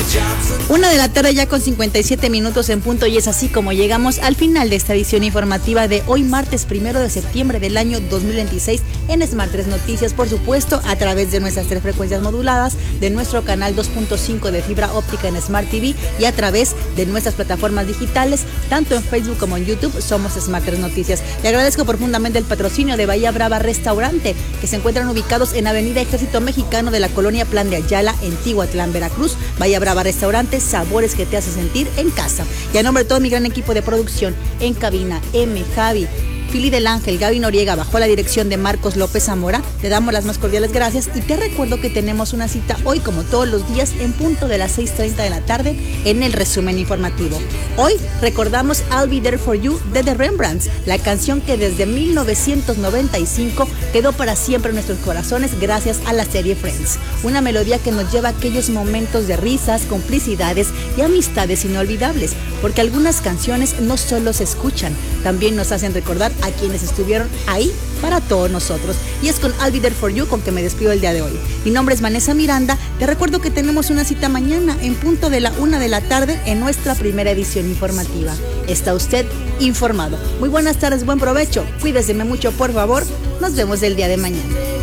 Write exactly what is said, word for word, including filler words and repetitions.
Una de la tarde ya con cincuenta y siete minutos en punto, y es así como llegamos al final de esta edición informativa de hoy martes primero de septiembre del año dos mil veintiséis en Smart tres Noticias, por supuesto a través de nuestras tres frecuencias moduladas, de nuestro canal dos punto cinco de fibra óptica en Smart T V y a través de nuestras plataformas digitales, tanto en Facebook como en YouTube. Somos Smart tres Noticias. Le agradezco profundamente el patrocinio de Bahía Brava Restaurante, que se encuentran ubicados en Avenida Ejército Mexicano de la colonia Plan de Ayala, en Tihuatlán, Veracruz. Bahía Brava Restaurante, sabores que te hacen sentir en casa. Y a nombre de todo mi gran equipo de producción, en cabina, M, Javi, Fili del Ángel, Gaby Noriega, bajo la dirección de Marcos López Zamora, le damos las más cordiales gracias y te recuerdo que tenemos una cita hoy, como todos los días, en punto de las seis treinta de la tarde en el resumen informativo. Hoy recordamos I'll Be There For You de The Rembrandts, la canción que desde mil novecientos noventa y cinco quedó para siempre en nuestros corazones gracias a la serie Friends. Una melodía que nos lleva a aquellos momentos de risas, complicidades y amistades inolvidables, porque algunas canciones no solo se escuchan, también nos hacen recordar a quienes estuvieron ahí para todos nosotros. Y es con I'll Be There For You con que me despido el día de hoy. Mi nombre es Vanessa Miranda. Te recuerdo que tenemos una cita mañana en punto de la una de la tarde en nuestra primera edición informativa. Está usted informado. Muy buenas tardes, buen provecho. Cuídeseme mucho, por favor. Nos vemos el día de mañana.